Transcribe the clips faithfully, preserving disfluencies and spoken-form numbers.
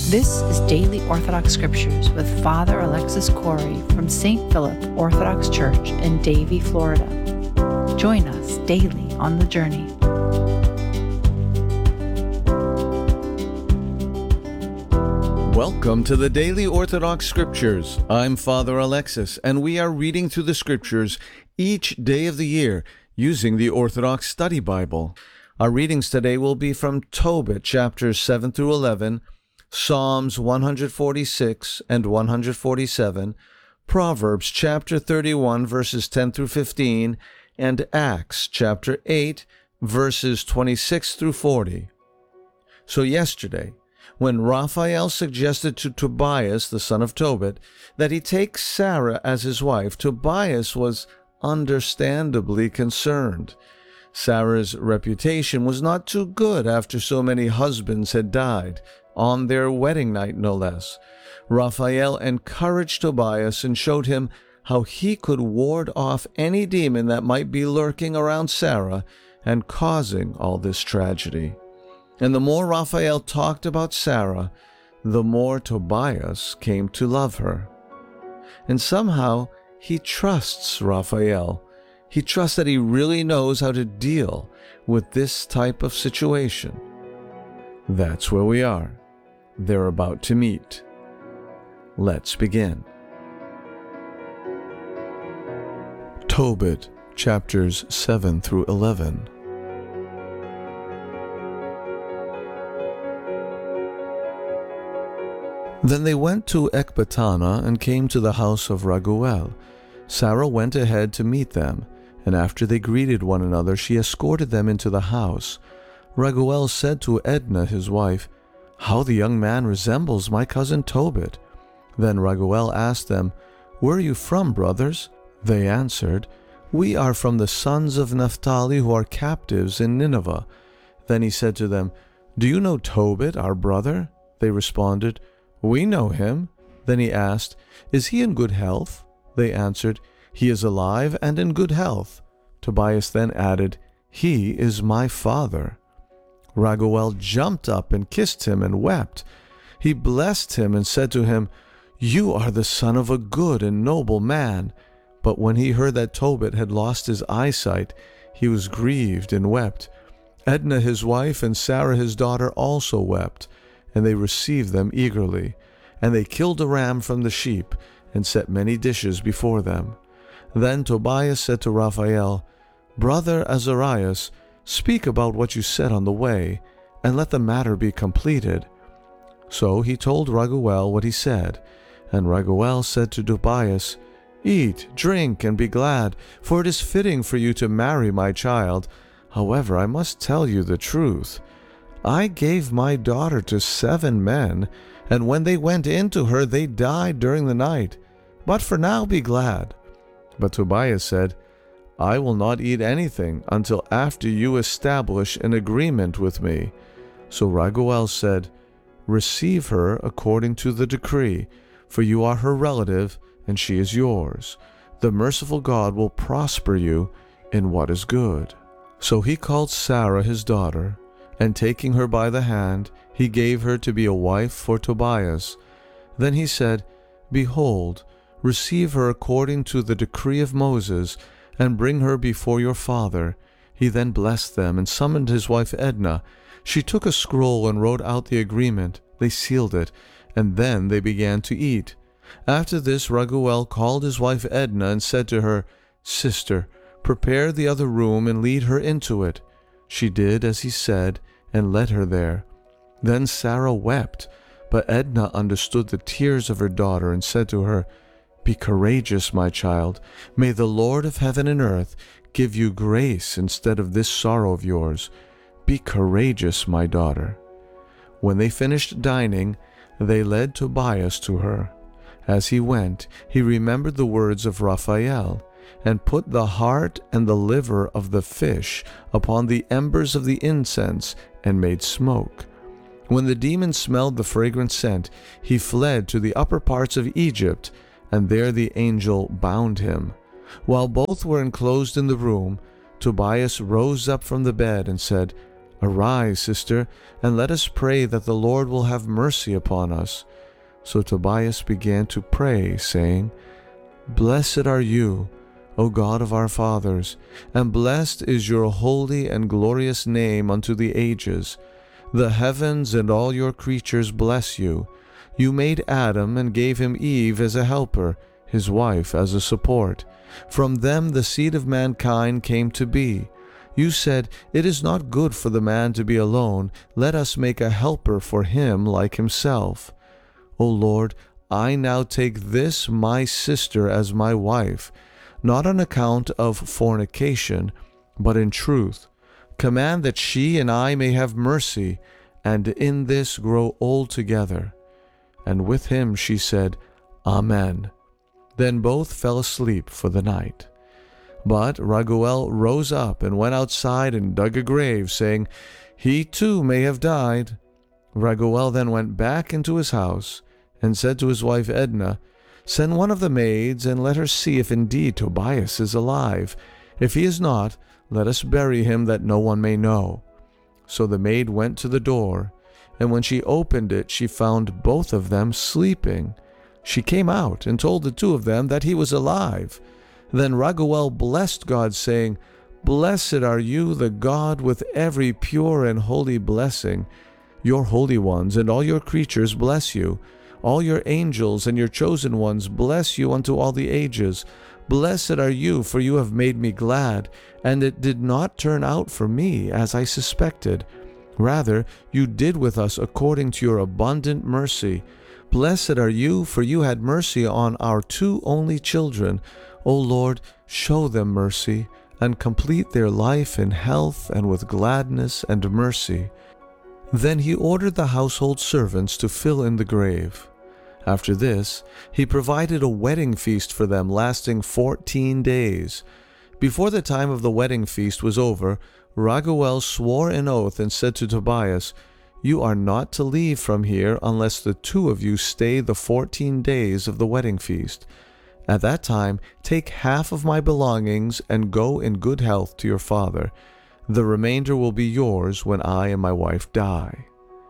This is Daily Orthodox Scriptures with Father Alexis Corey from Saint Philip Orthodox Church in Davie, Florida. Join us daily on the journey. Welcome to the Daily Orthodox Scriptures. I'm Father Alexis, and we are reading through the Scriptures each day of the year using the Orthodox Study Bible. Our readings today will be from Tobit, chapters seven through eleven, Psalms one forty-six and one forty-seven, Proverbs chapter thirty-one, verses ten through fifteen, and Acts chapter eight, verses twenty-six through forty. So yesterday, when Raphael suggested to Tobias, the son of Tobit, that he take Sarah as his wife, Tobias was understandably concerned. Sarah's reputation was not too good after so many husbands had died, on their wedding night no less. Raphael encouraged Tobias and showed him how he could ward off any demon that might be lurking around Sarah and causing all this tragedy. And the more Raphael talked about Sarah, the more Tobias came to love her. And somehow he trusts Raphael. He trusts that he really knows how to deal with this type of situation. That's where we are. They're about to meet. Let's begin. Tobit, chapters seven through eleven. Then they went to Ecbatana and came to the house of Raguel. Sarah went ahead to meet them, and after they greeted one another, she escorted them into the house. Raguel said to Edna, his wife, "How the young man resembles my cousin Tobit." Then Raguel asked them, "Where are you from, brothers?" They answered, "We are from the sons of Naphtali who are captives in Nineveh." Then he said to them, "Do you know Tobit, our brother?" They responded, "We know him." Then he asked, "Is he in good health?" They answered, "He is alive and in good health." Tobias then added, "He is my father." Raguel jumped up and kissed him and wept. He blessed him and said to him, "You are the son of a good and noble man." But when he heard that Tobit had lost his eyesight, he was grieved and wept. Edna his wife and Sarah his daughter also wept, and they received them eagerly. And they killed a ram from the sheep and set many dishes before them. Then Tobias said to Raphael, "Brother Azarias, speak about what you said on the way, and let the matter be completed." So he told Raguel what he said, and Raguel said to Tobias, "Eat, drink, and be glad, for it is fitting for you to marry my child. However, I must tell you the truth. I gave my daughter to seven men, and when they went into her, they died during the night. But for now be glad." But Tobias said, "I will not eat anything until after you establish an agreement with me." So Raguel said, "Receive her according to the decree, for you are her relative, and she is yours. The merciful God will prosper you in what is good." So he called Sarah his daughter, and taking her by the hand, he gave her to be a wife for Tobias. Then he said, "Behold, receive her according to the decree of Moses, and bring her before your father." He then blessed them and summoned his wife Edna. She took a scroll and wrote out the agreement. They sealed it, and then they began to eat. After this, Raguel called his wife Edna and said to her, "Sister, prepare the other room and lead her into it." She did as he said, and led her there. Then Sarah wept, but Edna understood the tears of her daughter and said to her, "Be courageous, my child. May the Lord of heaven and earth give you grace instead of this sorrow of yours. Be courageous, my daughter." When they finished dining, they led Tobias to her. As he went, he remembered the words of Raphael, and put the heart and the liver of the fish upon the embers of the incense, and made smoke. When the demon smelled the fragrant scent, he fled to the upper parts of Egypt, and there the angel bound him. While both were enclosed in the room, Tobias rose up from the bed and said, Arise, sister, and let us pray that the Lord will have mercy upon us. So Tobias began to pray, saying, Blessed are you, O God of our fathers, and blessed is your holy and glorious name unto the ages. The heavens and all your creatures bless you. You made Adam and gave him Eve as a helper, his wife as a support. From them the seed of mankind came to be. You said, It is not good for the man to be alone. Let us make a helper for him like himself. O Lord, I now take this my sister as my wife, not on account of fornication, but in truth. Command that she and I may have mercy, and in this grow old together. And with him she said, Amen. Then both fell asleep for the night. But Raguel rose up and went outside and dug a grave, saying, He too may have died. Raguel then went back into his house and said to his wife Edna, Send one of the maids and let her see if indeed Tobias is alive. If he is not, let us bury him that no one may know. So the maid went to the door, and when she opened it, she found both of them sleeping. She came out and told the two of them that he was alive. Then Raguel blessed God, saying, Blessed are you, the God with every pure and holy blessing. Your holy ones and all your creatures bless you. All your angels and your chosen ones bless you unto all the ages. Blessed are you, for you have made me glad, and it did not turn out for me as I suspected. Rather, you did with us according to your abundant mercy. Blessed are you, for you had mercy on our two only children. O Lord, show them mercy, and complete their life in health and with gladness and mercy. Then he ordered the household servants to fill in the grave. After this, he provided a wedding feast for them lasting fourteen days. Before the time of the wedding feast was over, Raguel swore an oath and said to Tobias, You are not to leave from here unless the two of you stay the fourteen days of the wedding feast. At that time, take half of my belongings and go in good health to your father. The remainder will be yours when I and my wife die.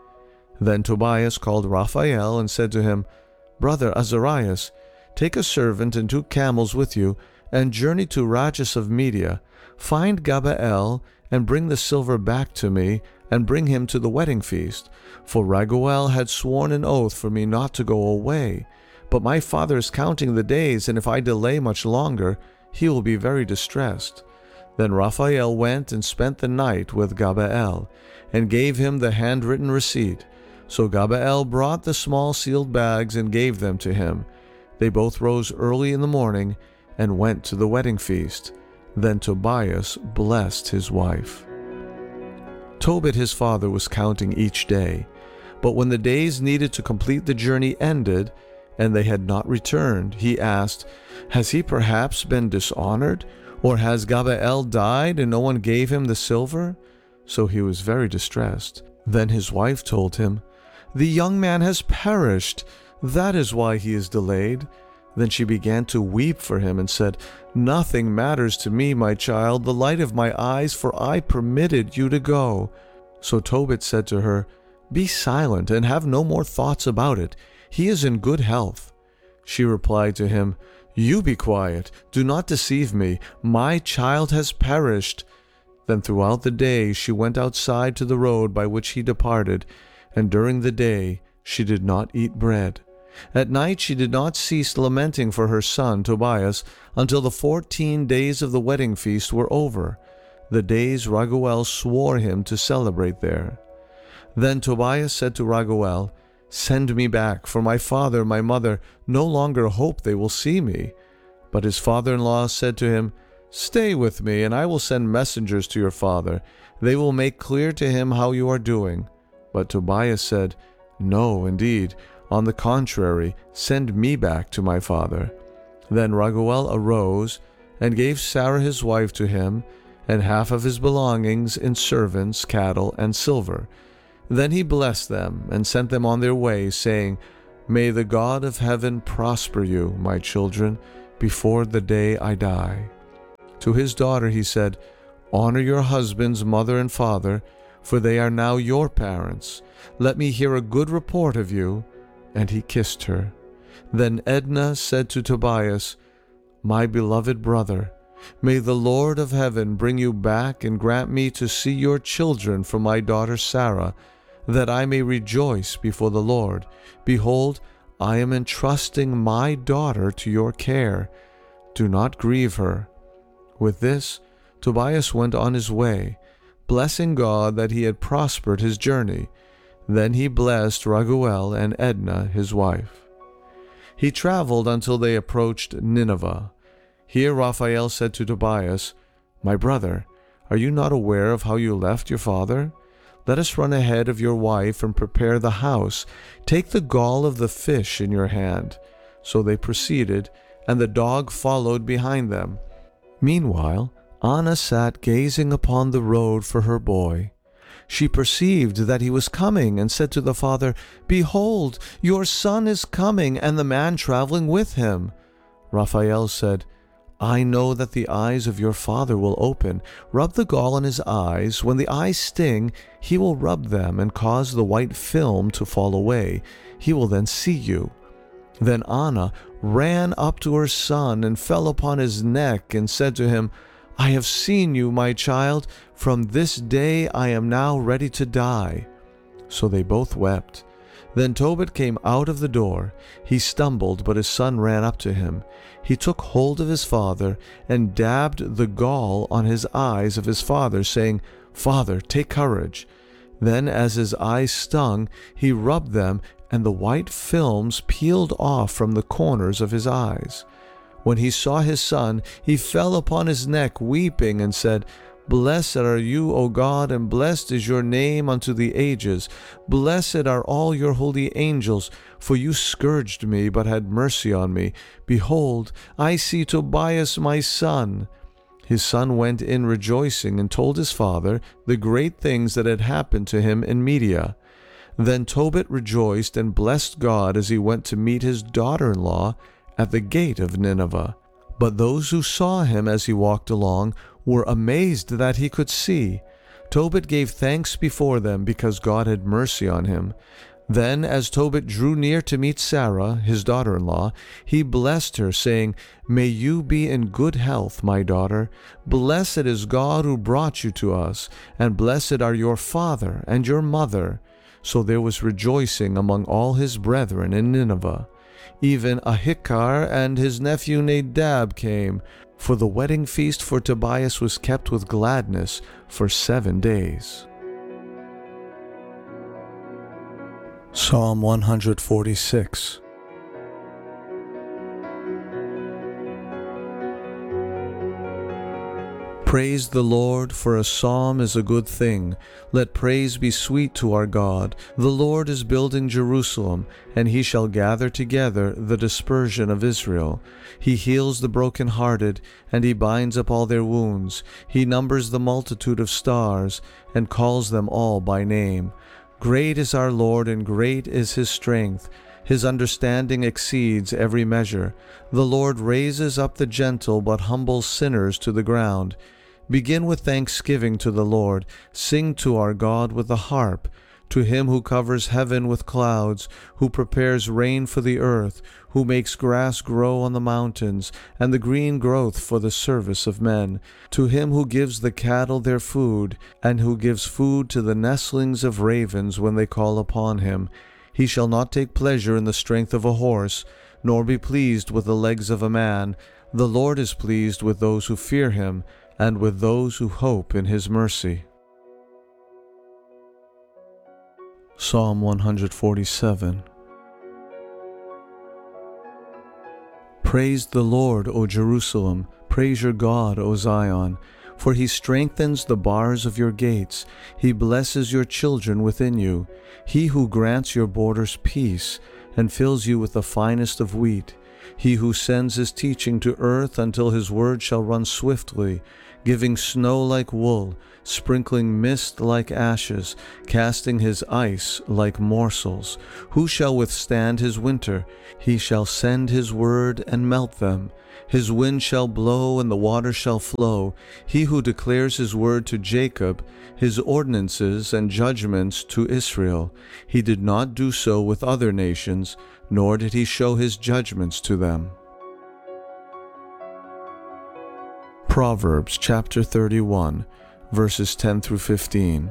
Then Tobias called Raphael and said to him, Brother Azarias, take a servant and two camels with you, and journey to Rages of Media. Find Gabael, and bring the silver back to me, and bring him to the wedding feast. For Raguel had sworn an oath for me not to go away. But my father is counting the days, and if I delay much longer, he will be very distressed. Then Raphael went and spent the night with Gabael, and gave him the handwritten receipt. So Gabael brought the small sealed bags and gave them to him. They both rose early in the morning and went to the wedding feast. Then Tobias blessed his wife. Tobit his father was counting each day, but when the days needed to complete the journey ended, and they had not returned, he asked, Has he perhaps been dishonored? Or has Gabael died and no one gave him the silver? So he was very distressed. Then his wife told him, The young man has perished. That is why he is delayed. Then she began to weep for him and said, Nothing matters to me, my child, the light of my eyes, for I permitted you to go. So Tobit said to her, Be silent and have no more thoughts about it. He is in good health. She replied to him, You be quiet. Do not deceive me. My child has perished. Then throughout the day she went outside to the road by which he departed, and during the day she did not eat bread. At night she did not cease lamenting for her son Tobias until the fourteen days of the wedding feast were over, the days Raguel swore him to celebrate there. Then Tobias said to Raguel, Send me back, for my father and my mother no longer hope they will see me. But his father-in-law said to him, Stay with me, and I will send messengers to your father. They will make clear to him how you are doing. But Tobias said, No, indeed. On the contrary, send me back to my father. Then Raguel arose and gave Sarah his wife to him, and half of his belongings in servants, cattle, and silver. Then he blessed them and sent them on their way, saying, May the God of heaven prosper you, my children, before the day I die. To his daughter he said, Honor your husband's mother and father, for they are now your parents. Let me hear a good report of you." And he kissed her. Then Edna said to Tobias, "My beloved brother, may the Lord of heaven bring you back and grant me to see your children from my daughter Sarah, that I may rejoice before the Lord. Behold, I am entrusting my daughter to your care. Do not grieve her." With this, Tobias went on his way, blessing God that he had prospered his journey. Then he blessed Raguel and Edna his wife. He traveled until they approached Nineveh. Here Raphael said to Tobias, "My brother, are you not aware of how you left your father? Let us run ahead of your wife and prepare the house. Take the gall of the fish in your hand." So they proceeded, and the dog followed behind them. Meanwhile, Anna sat gazing upon the road for her boy. She perceived that he was coming and said to the father, "Behold, your son is coming, and the man traveling with him." Raphael said, "I know that the eyes of your father will open. Rub the gall on his eyes. When the eyes sting, he will rub them and cause the white film to fall away. He will then see you." Then Anna ran up to her son and fell upon his neck and said to him, "I have seen you, my child. From this day I am now ready to die." So they both wept. Then Tobit came out of the door. He stumbled, but his son ran up to him. He took hold of his father and dabbed the gall on his eyes of his father, saying, "Father, take courage." Then as his eyes stung, he rubbed them, and the white films peeled off from the corners of his eyes. When he saw his son, he fell upon his neck, weeping, and said, "Blessed are you, O God, and blessed is your name unto the ages. Blessed are all your holy angels, for you scourged me, but had mercy on me. Behold, I see Tobias my son." His son went in rejoicing and told his father the great things that had happened to him in Media. Then Tobit rejoiced and blessed God as he went to meet his daughter-in-law at the gate of Nineveh. But those who saw him as he walked along were amazed that he could see. Tobit gave thanks before them because God had mercy on him. Then, as Tobit drew near to meet Sarah, his daughter-in-law, he blessed her, saying, "May you be in good health, my daughter. Blessed is God who brought you to us, and blessed are your father and your mother." So there was rejoicing among all his brethren in Nineveh. Even Ahikar and his nephew Nadab came, for the wedding feast for Tobias was kept with gladness for seven days. Psalm one forty-six. Praise the Lord, for a psalm is a good thing. Let praise be sweet to our God. The Lord is building Jerusalem, and he shall gather together the dispersion of Israel. He heals the broken-hearted, and he binds up all their wounds. He numbers the multitude of stars, and calls them all by name. Great is our Lord, and great is his strength. His understanding exceeds every measure. The Lord raises up the gentle, but humbles sinners to the ground. Begin with thanksgiving to the Lord. Sing to our God with the harp. To him who covers heaven with clouds, who prepares rain for the earth, who makes grass grow on the mountains, and the green growth for the service of men. To him who gives the cattle their food, and who gives food to the nestlings of ravens when they call upon him. He shall not take pleasure in the strength of a horse, nor be pleased with the legs of a man. The Lord is pleased with those who fear him, and with those who hope in his mercy. Psalm one forty-seven. Praise the Lord, O Jerusalem. Praise your God, O Zion. For he strengthens the bars of your gates. He blesses your children within you. He who grants your borders peace, and fills you with the finest of wheat. He who sends his teaching to earth until his word shall run swiftly. giving snow like wool, sprinkling mist like ashes, casting his ice like morsels. Who shall withstand his winter? He shall send his word and melt them. His wind shall blow and the water shall flow. He who declares his word to Jacob, his ordinances and judgments to Israel. He did not do so with other nations, nor did he show his judgments to them. Proverbs chapter thirty-one, verses ten through fifteen.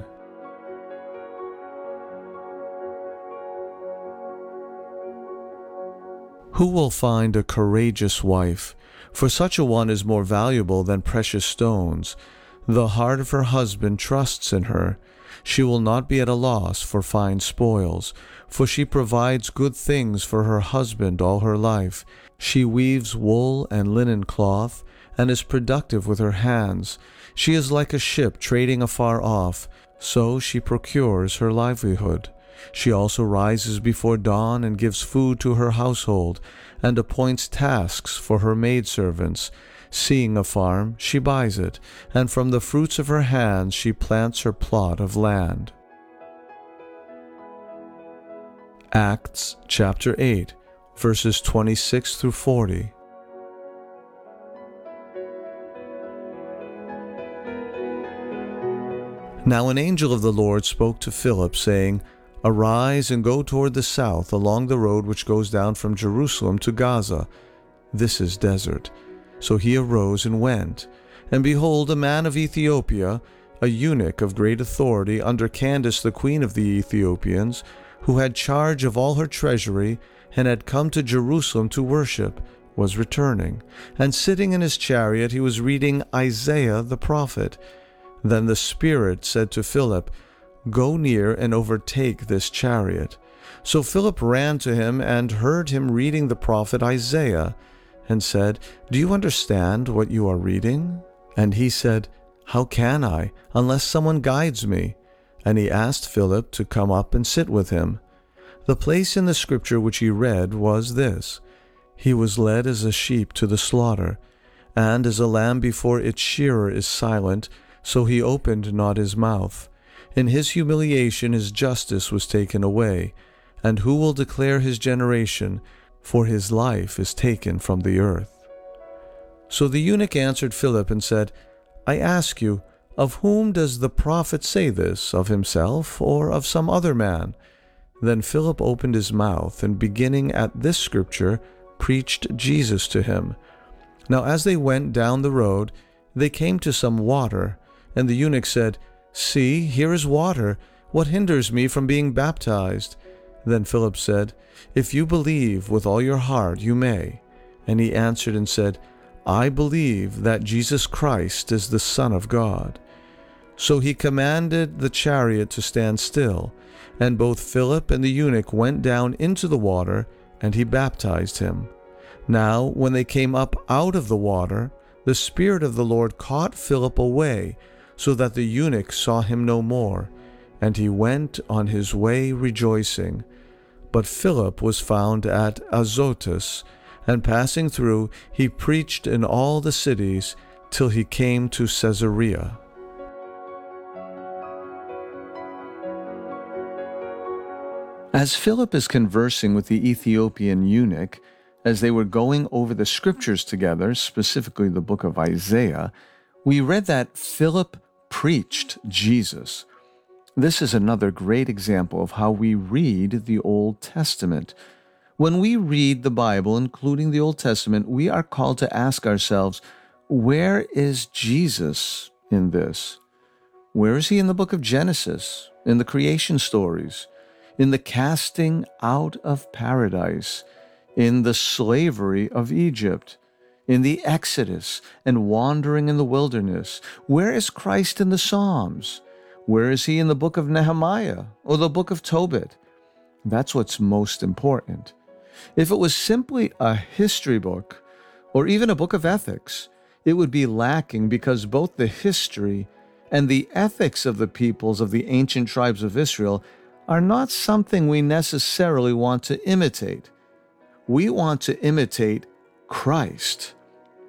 Who will find a courageous wife? For such a one is more valuable than precious stones. The heart of her husband trusts in her. She will not be at a loss for fine spoils, for she provides good things for her husband all her life. She weaves wool and linen cloth, and is productive with her hands. She is like a ship trading afar off, so she procures her livelihood. She also rises before dawn and gives food to her household, and appoints tasks for her maidservants. Seeing a farm, she buys it, and from the fruits of her hands she plants her plot of land. Acts chapter eight, verses twenty-six through forty. Now an angel of the Lord spoke to Philip, saying, Arise and go toward the south along the road which goes down from Jerusalem to Gaza. This is desert. So he arose and went. And behold, a man of Ethiopia, a eunuch of great authority under Candace the queen of the Ethiopians, who had charge of all her treasury, and had come to Jerusalem to worship, was returning. And sitting in his chariot he was reading Isaiah the prophet. Then the Spirit said to Philip, Go near and overtake this chariot. So Philip ran to him and heard him reading the prophet Isaiah, and said, Do you understand what you are reading? And he said, How can I, unless someone guides me? And he asked Philip to come up and sit with him. The place in the scripture which he read was this: He was led as a sheep to the slaughter, and as a lamb before its shearer is silent, so he opened not his mouth. In his humiliation his justice was taken away. And who will declare his generation? For his life is taken from the earth. So the eunuch answered Philip and said, I ask you, of whom does the prophet say this, of himself or of some other man? Then Philip opened his mouth, and beginning at this scripture, preached Jesus to him. Now as they went down the road, they came to some water, and the eunuch said, See, here is water. What hinders me from being baptized? Then Philip said, If you believe with all your heart, you may. And he answered and said, I believe that Jesus Christ is the Son of God. So he commanded the chariot to stand still, and both Philip and the eunuch went down into the water, and he baptized him. Now when they came up out of the water, the Spirit of the Lord caught Philip away, so that the eunuch saw him no more, and he went on his way rejoicing. But Philip was found at Azotus, and passing through, he preached in all the cities till he came to Caesarea. As Philip is conversing with the Ethiopian eunuch, as they were going over the scriptures together, specifically the book of Isaiah, we read that Philip preached Jesus. This is another great example of how we read the Old Testament. When we read the Bible, including the Old Testament, we are called to ask ourselves, where is Jesus in this? Where is he in the book of Genesis, in the creation stories, in the casting out of paradise, in the slavery of Egypt, in the Exodus and wandering in the wilderness? Where is Christ in the Psalms? Where is he in the book of Nehemiah or the book of Tobit? That's what's most important. If it was simply a history book or even a book of ethics, it would be lacking, because both the history and the ethics of the peoples of the ancient tribes of Israel are not something we necessarily want to imitate. We want to imitate Christ.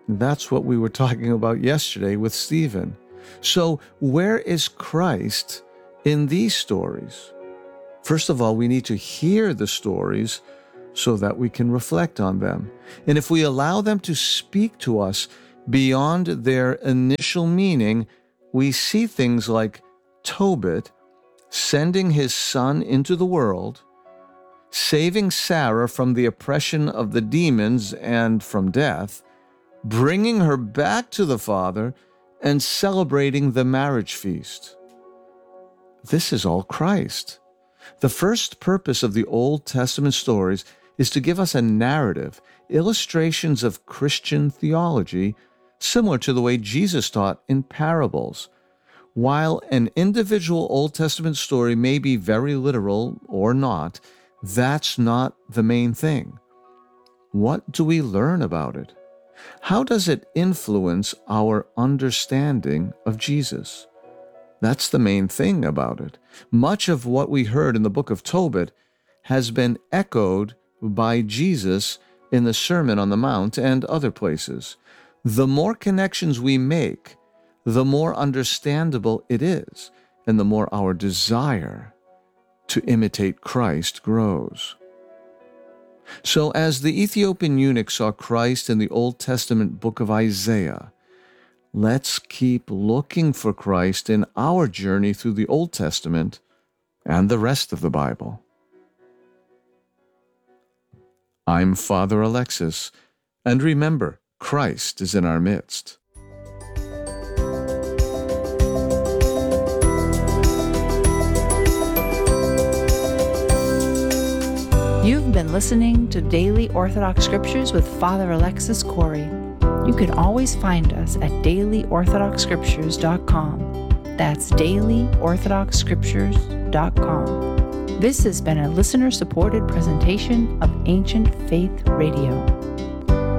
That's what we were talking about yesterday with Stephen. So where is Christ in these stories? First of all, we need to hear the stories so that we can reflect on them. And if we allow them to speak to us beyond their initial meaning, we see things like Tobit sending his son into the world, saving Sarah from the oppression of the demons and from death, bringing her back to the Father, and celebrating the marriage feast. This is all Christ. The first purpose of the Old Testament stories is to give us a narrative, illustrations of Christian theology, similar to the way Jesus taught in parables. While an individual Old Testament story may be very literal or not, that's not the main thing. What do we learn about it? How does it influence our understanding of Jesus? That's the main thing about it. Much of what we heard in the book of Tobit has been echoed by Jesus in the Sermon on the Mount and other places. The more connections we make, the more understandable it is, and the more our desire to imitate Christ grows. So as the Ethiopian eunuch saw Christ in the Old Testament book of Isaiah, let's keep looking for Christ in our journey through the Old Testament and the rest of the Bible. I'm Father Alexis, and remember, Christ is in our midst. You've been listening to Daily Orthodox Scriptures with Father Alexis Corey. You can always find us at daily orthodox scriptures dot com. That's daily orthodox scriptures dot com. This has been a listener-supported presentation of Ancient Faith Radio.